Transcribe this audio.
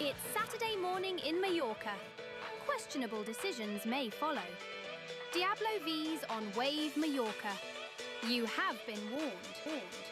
It's Saturday morning in Mallorca. Questionable decisions may follow. Diablo V's on Wave Mallorca. You have been warned.